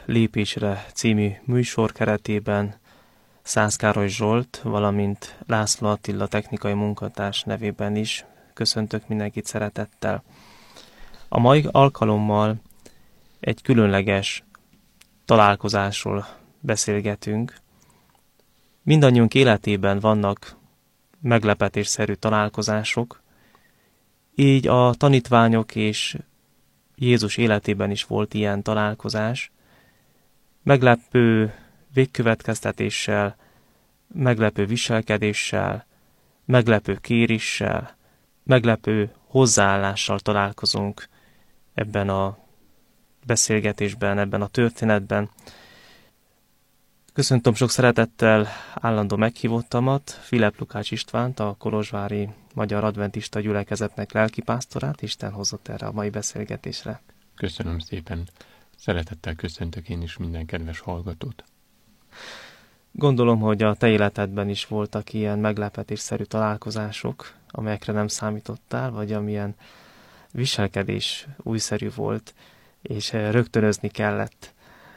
lépésre című műsor keretében Szász Károly Zsolt, valamint László Attila technikai munkatárs nevében is köszöntök mindenkit szeretettel. A mai alkalommal egy különleges találkozásról beszélgetünk. Mindannyiunk életében vannak meglepetésszerű találkozások, így a tanítványok és Jézus életében is volt ilyen találkozás. Meglepő végkövetkeztetéssel, meglepő viselkedéssel, meglepő kéréssel, meglepő hozzáállással találkozunk ebben a beszélgetésben, ebben a történetben. Köszöntöm sok szeretettel állandó meghívottamat, Filip Lukács Istvánt, a kolozsvári Magyar Adventista Gyülekezetnek lelkipásztorát. Isten hozott erre a mai beszélgetésre. Köszönöm szépen. Szeretettel köszöntök én is minden kedves hallgatót. Gondolom, hogy a te életedben is voltak ilyen meglepetésszerű találkozások, amelyekre nem számítottál, vagy amilyen viselkedés újszerű volt, és rögtönözni kellett.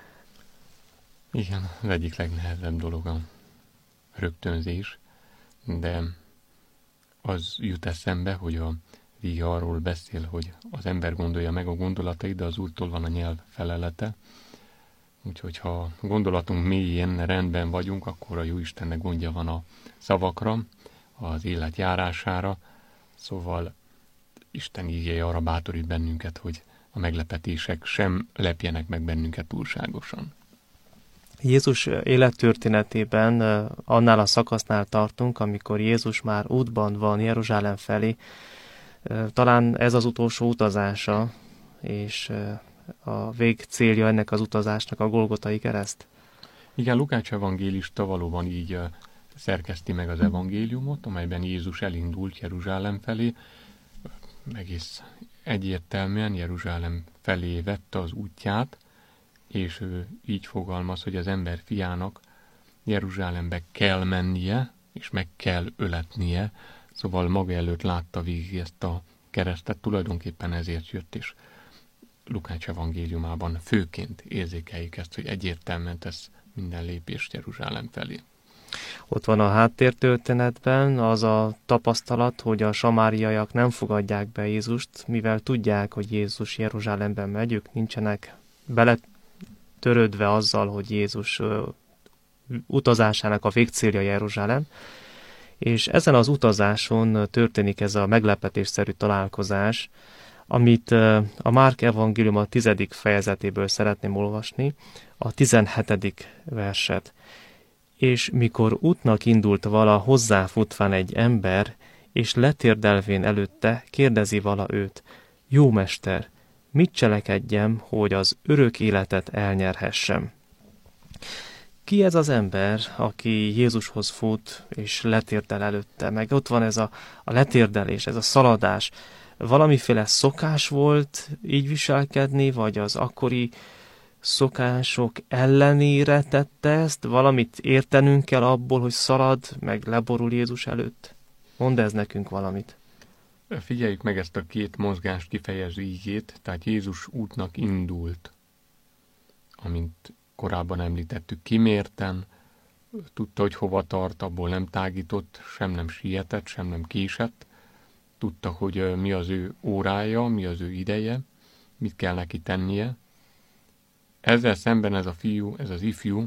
Igen, az egyik legnehezebb dolog a rögtönzés, de az jut eszembe, hogy a ige arról beszél, hogy az ember gondolja meg a gondolatait, de az Úrtól van a nyelv felelete. Úgyhogy ha a gondolatunk mélyén rendben vagyunk, akkor a Jóistennek gondja van a szavakra, az élet járására. Szóval Isten igéje arra bátorít bennünket, hogy a meglepetések sem lepjenek meg bennünket túlságosan. Jézus élettörténetében annál a szakasznál tartunk, amikor Jézus már útban van Jeruzsálem felé. Talán ez az utolsó utazása, és a végcélja ennek az utazásnak a Golgotai kereszt. Igen, Lukács evangélista valóban így szerkeszti meg az evangéliumot, amelyben Jézus elindult Jeruzsálem felé. Egész egyértelműen Jeruzsálem felé vette az útját, és ő így fogalmaz, hogy az ember fiának Jeruzsálembe kell mennie, és meg kell öletnie, szóval maga előtt látta végig ezt a keresztet, tulajdonképpen ezért jött, és Lukács evangéliumában főként érzékeljük ezt, hogy egyértelműen tesz minden lépést Jeruzsálem felé. Ott van a háttértörténetben az a tapasztalat, hogy a samáriaiak nem fogadják be Jézust, mivel tudják, hogy Jézus Jeruzsálemben megy, ők nincsenek beletörődve azzal, hogy Jézus utazásának a végcélja Jeruzsálem, és ezen az utazáson történik ez a meglepetésszerű találkozás, amit a Márk evangélium a 10. fejezetéből szeretném olvasni, a 17. verset. És mikor útnak indult vala, hozzáfutván egy ember, és letérdelvén előtte, kérdezi vala őt: Jó mester, mit cselekedjem, hogy az örök életet elnyerhessem? Ki ez az ember, aki Jézushoz fut, és letérdel előtte? Meg ott van ez a letérdelés, ez a szaladás. Valamiféle szokás volt így viselkedni, vagy az akkori szokások ellenére tette ezt? Valamit értenünk kell abból, hogy szalad, meg leborul Jézus előtt? Mondd ez nekünk valamit. Figyeljük meg ezt a két mozgást kifejező igét, tehát Jézus útnak indult, amint korábban említettük, kimérten, tudta, hogy hova tart, abból nem tágított, sem nem sietett, sem nem késett, tudta, hogy mi az ő órája, mi az ő ideje, mit kell neki tennie. Ezzel szemben ez a fiú, ez az ifjú,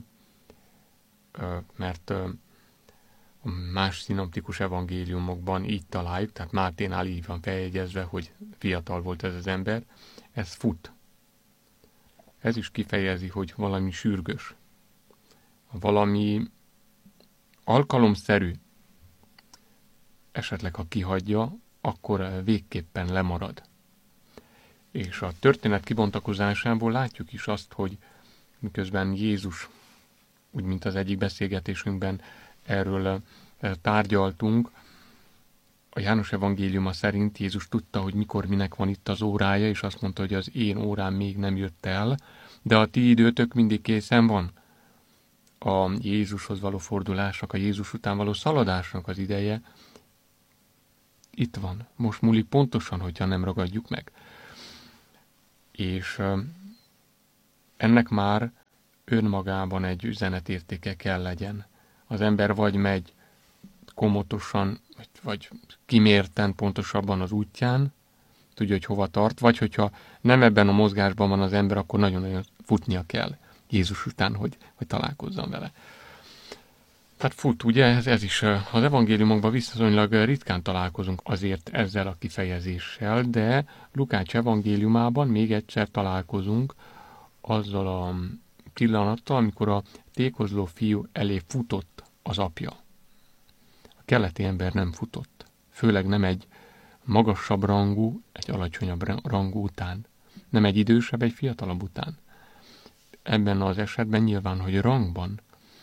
mert a más szinoptikus evangéliumokban így találjuk, tehát Máténál így van feljegyezve, hogy fiatal volt ez az ember, ez fut. Ez is kifejezi, hogy valami sürgős, valami alkalomszerű, esetleg ha kihagyja, akkor végképpen lemarad. És a történet kibontakozásából látjuk is azt, hogy miközben Jézus, úgy mint az egyik beszélgetésünkben erről tárgyaltunk, a János evangéliuma szerint Jézus tudta, hogy mikor minek van itt az órája, és azt mondta, hogy az én órám még nem jött el, de a ti időtök mindig készen van. A Jézushoz való fordulásnak, a Jézus után való szaladásnak az ideje itt van. Most múlik pontosan, hogyha nem ragadjuk meg. És ennek már önmagában egy üzenetértéke kell legyen. Az ember vagy megy komotosan, vagy kimérten pontosabban az útján, tudja, hogy hova tart, vagy hogyha nem ebben a mozgásban van az ember, akkor nagyon-nagyon futnia kell Jézus után, hogy találkozzon vele. Tehát fut, ugye, ez is az evangéliumokban viszonylag ritkán találkozunk azért ezzel a kifejezéssel, de Lukács evangéliumában még egyszer találkozunk azzal a pillanattal, amikor a tékozló fiú elé futott az apja. A keleti ember nem futott, főleg nem egy magasabb rangú, egy alacsonyabb rangú után, nem egy idősebb, egy fiatalabb után. Ebben az esetben nyilván, hogy rangban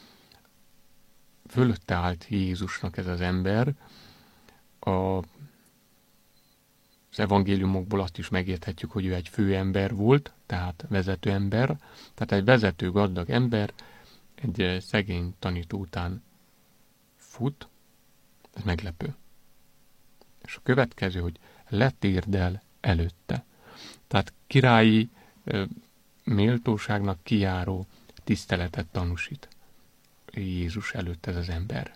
fölötte állt Jézusnak ez az ember. Az evangéliumokból azt is megérthetjük, hogy ő egy főember volt, tehát vezető ember, tehát egy vezető gazdag ember egy szegény tanító után fut, ez meglepő. És a következő, hogy letérdel előtte. Tehát királyi méltóságnak kijáró tiszteletet tanúsít Jézus előtt ez az ember.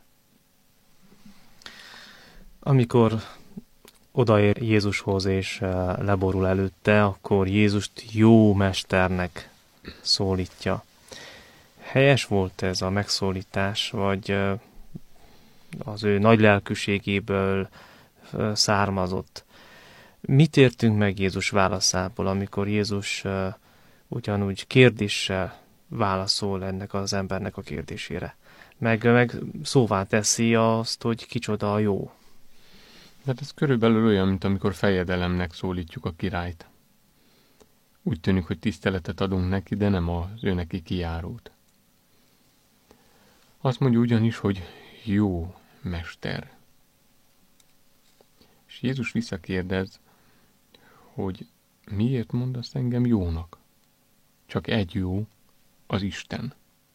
Amikor odaér Jézushoz és leborul előtte, akkor Jézust jó mesternek szólítja. Helyes volt ez a megszólítás, vagy az ő nagy lelkűségéből származott? Mit értünk meg Jézus válaszából, amikor Jézus ugyanúgy kérdéssel válaszol ennek az embernek a kérdésére? Meg szóvá teszi azt, hogy kicsoda a jó. Hát ez körülbelül olyan, mint amikor fejedelemnek szólítjuk a királyt. Úgy tűnik, hogy tiszteletet adunk neki, de nem az ő neki kijárót. Azt mondja ugyanis, hogy jó mester. És Jézus visszakérdez, hogy miért mondasz engem jónak? Csak egy jó, az Isten.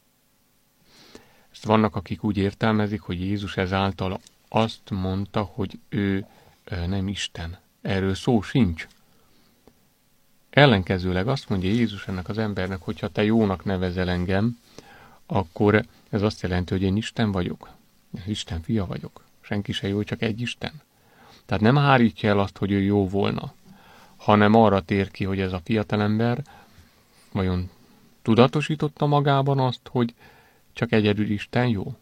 Ezt vannak, akik úgy értelmezik, hogy Jézus ezáltal azt mondta, hogy ő nem Isten. Erről szó sincs. Ellenkezőleg azt mondja Jézus ennek az embernek, hogyha te jónak nevezel engem, akkor ez azt jelenti, hogy én Isten vagyok. Isten fia vagyok. Senki se jó, csak egy Isten. Tehát nem hárítja el azt, hogy ő jó volna, hanem arra tér ki, hogy ez a fiatalember vajon tudatosította magában azt, hogy csak egyedül Isten jó?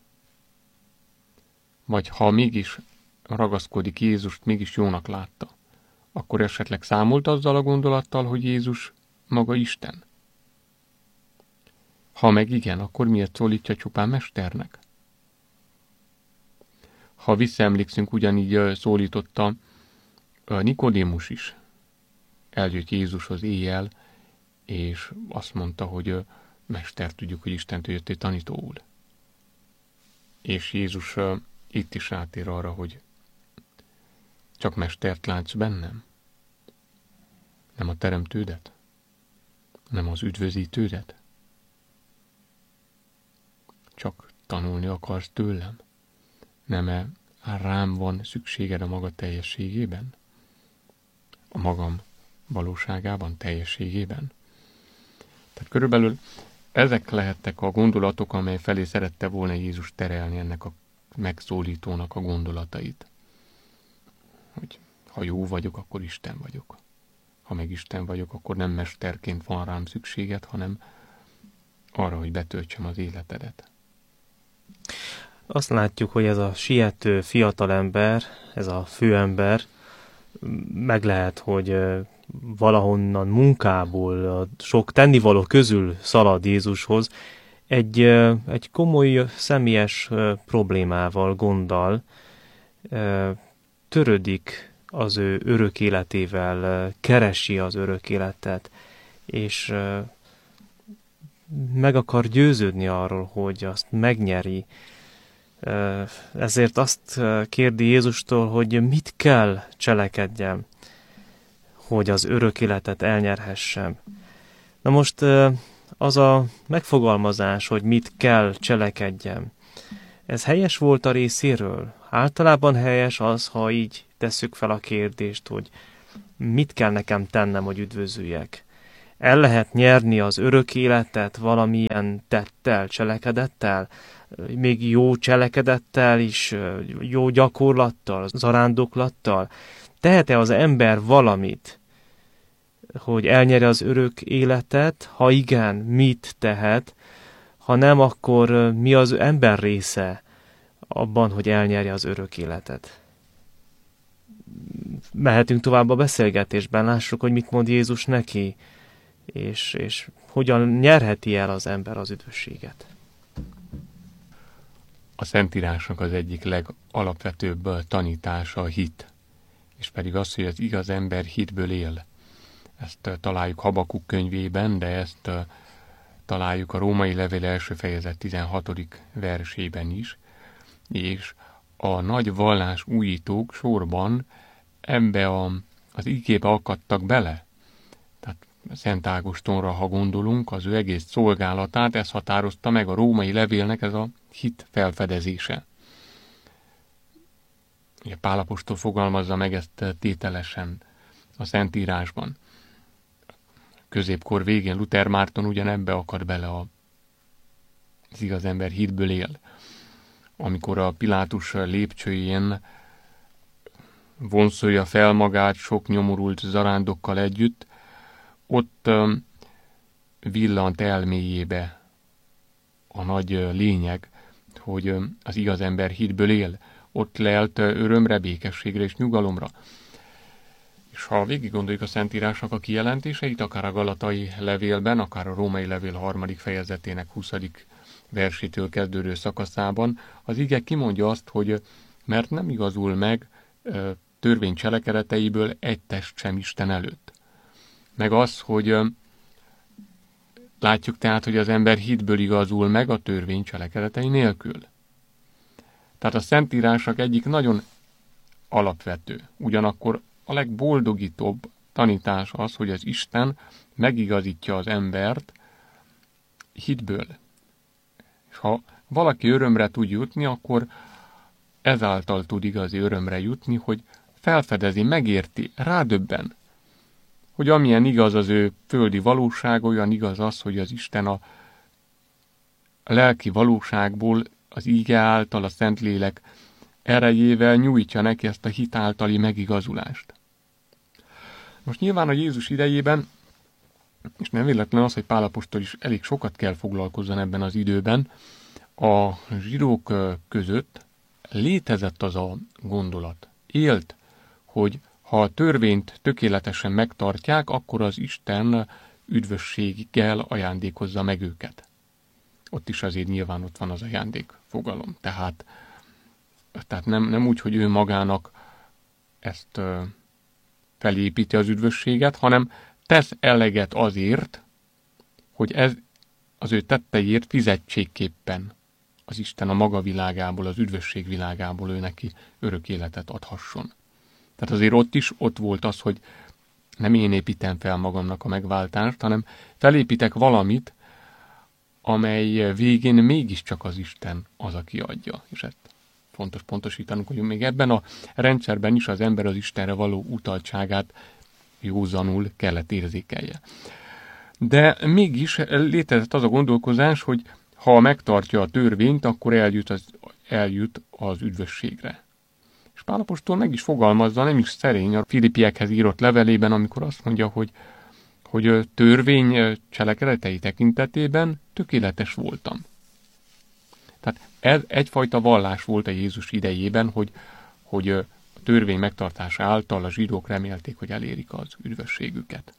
Vagy ha mégis ragaszkodik Jézust, mégis jónak látta, akkor esetleg számolt azzal a gondolattal, hogy Jézus maga Isten? Ha meg igen, akkor miért szólítja csupán mesternek? Ha visszaemlékszünk, ugyanígy szólította Nikodémus is. Eljött Jézushoz éjjel, és azt mondta, hogy mester, tudjuk, hogy Istentől jött egy tanítóul. És Jézus itt is rátér arra, hogy csak mestert látsz bennem? Nem a teremtődet? Nem az üdvözítődet? Csak tanulni akarsz tőlem? Nem-e rám van szükséged a maga teljességében? A magam valóságában, teljességében? Tehát körülbelül ezek lehettek a gondolatok, amely felé szerette volna Jézus terelni ennek a megszólítónak a gondolatait. Hogy ha jó vagyok, akkor Isten vagyok. Ha meg Isten vagyok, akkor nem mesterként van rám szükséged, hanem arra, hogy betöltsem az életedet. Azt látjuk, hogy ez a siető fiatalember, ez a főember, meg lehet, hogy valahonnan munkából, a sok tennivaló közül szalad Jézushoz, egy komoly személyes problémával, gonddal, törődik az ő örök életével, keresi az örök életet, és meg akar győződni arról, hogy azt megnyeri. Ezért azt kérdi Jézustól, hogy mit kell cselekedjem, hogy az örök életet elnyerhessem. Na most az a megfogalmazás, hogy mit kell cselekedjem, ez helyes volt a részéről? Általában helyes az, ha így tesszük fel a kérdést, hogy mit kell nekem tennem, hogy üdvözüljek. El lehet nyerni az örök életet valamilyen tettel, cselekedettel, még jó cselekedettel is, jó gyakorlattal, zarándoklattal? Tehet-e az ember valamit, hogy elnyeri az örök életet? Ha igen, mit tehet? Ha nem, akkor mi az ember része abban, hogy elnyerje az örök életet? Mehetünk tovább a beszélgetésben, lássuk, hogy mit mond Jézus neki, és hogyan nyerheti el az ember az üdvösséget. A Szentírásnak az egyik legalapvetőbb tanítása a hit, és pedig az, hogy az igaz ember hitből él. Ezt találjuk Habakuk könyvében, de ezt találjuk a Római levél első fejezet 16. versében is, és a nagy vallás újítók sorban ebbe az igébe akadtak bele. Tehát Szent Ágostonra, ha gondolunk, az ő egész szolgálatát, ez határozta meg a római levélnek, ez a hit felfedezése. Ugye Pál apostol fogalmazza meg ezt tételesen a Szentírásban. Középkor végén Luther Márton ugyanebbe akad bele az igaz ember hitből él. Amikor a Pilátus lépcsőjén vonszolja fel magát sok nyomorult zarándokkal együtt, ott villant elméjébe a nagy lényeg, hogy az igaz ember hitből él. Ott lelt örömre, békességre és nyugalomra. És ha végig gondoljuk a Szentírásnak a kijelentéseit, akár a Galatai levélben, akár a Római levél 3. fejezetének 20. versétől kezdődő szakaszában, az ige kimondja azt, hogy mert nem igazul meg törvény cselekedeteiből egy test sem Isten előtt. Meg az, hogy látjuk tehát, hogy az ember hitből igazul meg a törvény cselekedetei nélkül. Tehát a Szentírásnak egyik nagyon alapvető, ugyanakkor a legboldogítóbb tanítás az, hogy az Isten megigazítja az embert hitből. És ha valaki örömre tud jutni, akkor ezáltal tud igazi örömre jutni, hogy felfedezi, megérti, rádöbben, hogy amilyen igaz az ő földi valóság, olyan igaz az, hogy az Isten a lelki valóságból az íge által, a Szentlélek erejével nyújtja neki ezt a hit általi megigazulást. Most nyilván a Jézus idejében, és nem véletlen az, hogy Pál apostol is elég sokat kell foglalkozzon ebben az időben, a zsidók között létezett az a gondolat. Élt, hogy ha a törvényt tökéletesen megtartják, akkor az Isten üdvösséggel ajándékozza meg őket. Ott is azért nyilván ott van az ajándék fogalom. Tehát nem úgy, hogy ő magának ezt felépíti az üdvösséget, hanem tesz eleget azért, hogy ez az ő tetteiért fizetségképpen az Isten a maga világából, az üdvösség világából ő neki örök életet adhasson. Tehát azért ott volt az, hogy nem én építem fel magamnak a megváltást, hanem felépítek valamit, amely végén mégiscsak az Isten az, aki adja. És ezt fontos pontosítanunk, hogy még ebben a rendszerben is az ember az Istenre való utaltságát józanul kellett érzékelje. De mégis létezett az a gondolkozás, hogy ha megtartja a törvényt, akkor eljut az üdvösségre. És Pál apostol meg is fogalmazza, nem is szerény a Filippiekhez írott levelében, amikor azt mondja, hogy törvény cselekedetei tekintetében tökéletes voltam. Tehát ez egyfajta vallás volt a Jézus idejében, hogy a törvény megtartása által a zsidók remélték, hogy elérik az üdvösségüket.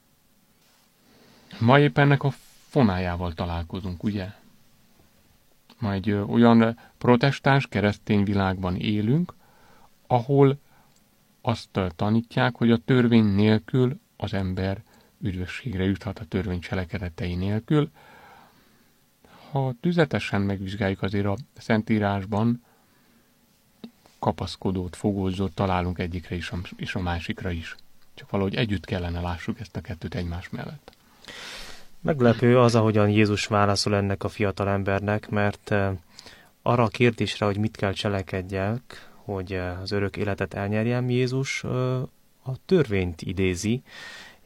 Ma épp ennek a fonájával találkozunk, ugye? Ma egy olyan protestáns keresztény világban élünk, ahol azt tanítják, hogy a törvény nélkül az ember üdvösségre juthat, a törvény cselekedetei nélkül. Ha tüzetesen megvizsgáljuk, azért a Szentírásban kapaszkodót, fogózót találunk egyikre is, és a másikra is. Csak valahogy együtt kellene lássuk ezt a kettőt egymás mellett. Meglepő az, ahogyan Jézus válaszol ennek a fiatal embernek, mert arra a kérdésre, hogy mit kell cselekedjek, hogy az örök életet elnyerjem, Jézus a törvényt idézi,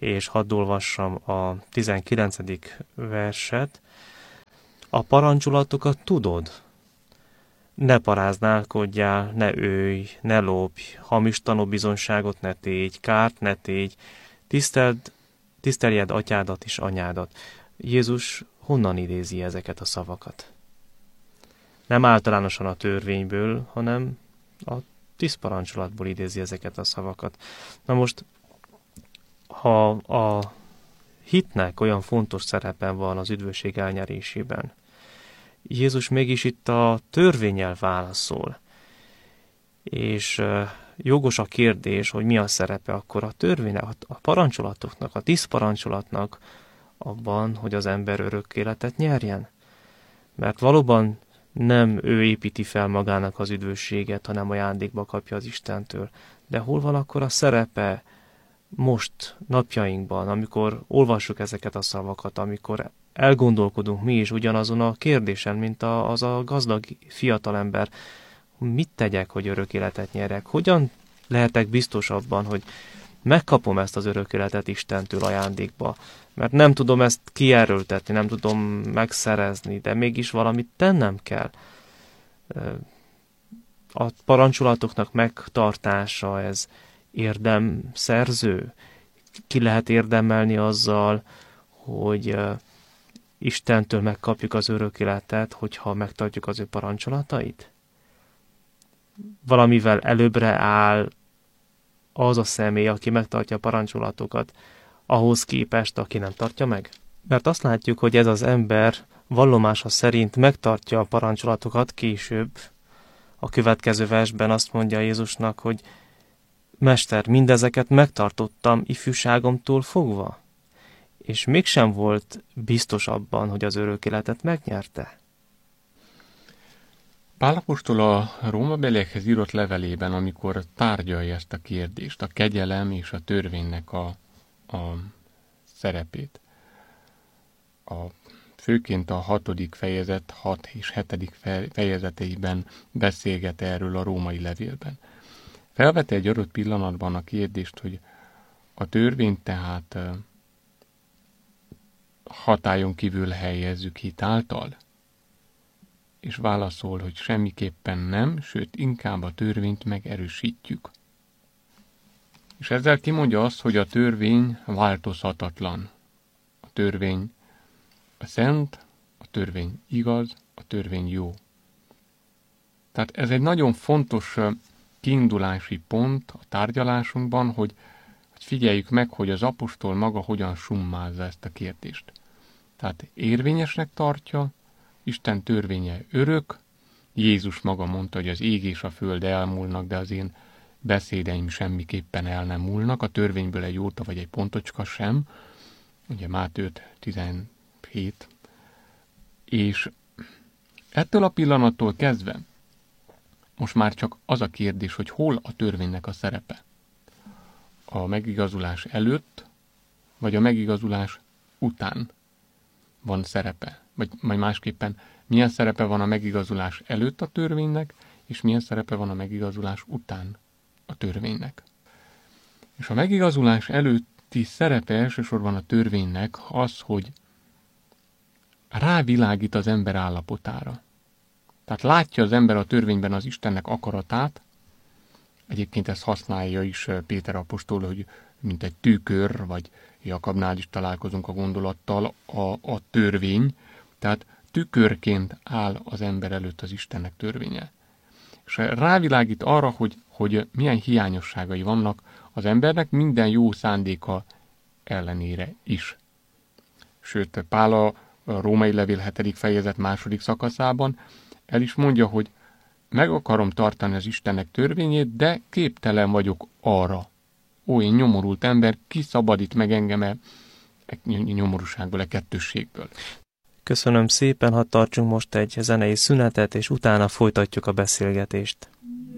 és hadd olvassam a 19. verset. A parancsolatokat tudod. Ne paráználkodjál, ne ölj, ne lopj, hamis tanúbizonyságot ne tégy, kárt ne tégy, tiszteljed atyádat és anyádat. Jézus honnan idézi ezeket a szavakat? Nem általánosan a törvényből, hanem a 10 parancsolatból idézi ezeket a szavakat. Na most, ha a hitnek olyan fontos szerepe van az üdvösség elnyerésében, Jézus mégis itt a törvénnyel válaszol. És jogos a kérdés, hogy mi a szerepe akkor a törvénynek, a parancsolatoknak, a 10 parancsolatnak abban, hogy az ember örök életet nyerjen. Mert valóban nem ő építi fel magának az üdvösséget, hanem ajándékba kapja az Istentől. De hol van akkor a szerepe most, napjainkban, amikor olvassuk ezeket a szavakat, amikor elgondolkodunk mi is ugyanazon a kérdésen, mint az a gazdag fiatalember. Mit tegyek, hogy örök életet nyerek? Hogyan lehetek biztos abban, hogy megkapom ezt az örök életet Istentől ajándékba? Mert nem tudom ezt kierőltetni, nem tudom megszerezni, de mégis valamit tennem kell. A parancsolatoknak megtartása, ez érdemszerző. Ki lehet érdemelni azzal, hogy Istentől megkapjuk az örök életet, hogyha megtartjuk az ő parancsolatait? Valamivel előbbre áll az a személy, aki megtartja a parancsolatokat, ahhoz képest, aki nem tartja meg? Mert azt látjuk, hogy ez az ember vallomása szerint megtartja a parancsolatokat később. A következő versben azt mondja Jézusnak, hogy Mester, mindezeket megtartottam ifjúságomtól fogva, és mégsem volt biztos abban, hogy az örök életet megnyerte. Pál apostol a rómabeliekhez írott levelében, amikor tárgyalja ezt a kérdést, a kegyelem és a törvénynek a szerepét. Főként a 6. fejezet, 6 és 7. fejezeteiben beszélget erről a római levélben. Felvet egy adott pillanatban a kérdést, hogy a törvényt tehát hatályon kívül helyezzük hit által? És válaszol, hogy semmiképpen nem, sőt inkább a törvényt megerősítjük. És ezzel kimondja azt, hogy a törvény változhatatlan. A törvény a szent, a törvény igaz, a törvény jó. Tehát ez egy nagyon fontos kiindulási pont a tárgyalásunkban, hogy figyeljük meg, hogy az apostol maga hogyan summázza ezt a kérdést. Tehát érvényesnek tartja, Isten törvénye örök, Jézus maga mondta, hogy az ég és a föld elmúlnak, de az én beszédeim semmiképpen el nem múlnak, a törvényből egy óta vagy egy pontocska sem, ugye Máté 5:17, és ettől a pillanattól kezdve most már csak az a kérdés, hogy hol a törvénynek a szerepe. A megigazulás előtt, vagy a megigazulás után van szerepe. Vagy másképpen, milyen szerepe van a megigazulás előtt a törvénynek, és milyen szerepe van a megigazulás után a törvénynek. És a megigazulás előtti szerepe elsősorban a törvénynek az, hogy rávilágít az ember állapotára. Tehát látja az ember a törvényben az Istennek akaratát, egyébként ezt használja is Péter apostol, hogy mint egy tükör, vagy Jakabnál is találkozunk a gondolattal, a törvény, tehát tükörként áll az ember előtt az Istennek törvénye. És rávilágít arra, hogy milyen hiányosságai vannak az embernek minden jó szándéka ellenére is. Sőt, Pál a római levél 7. fejezet 2. szakaszában el is mondja, hogy meg akarom tartani az Istennek törvényét, de képtelen vagyok arra. Ó, én nyomorult ember, ki szabadít meg engem nyomorúságból, kettősségből. Köszönöm szépen, ha tartsunk most egy zenei szünetet, és utána folytatjuk a beszélgetést.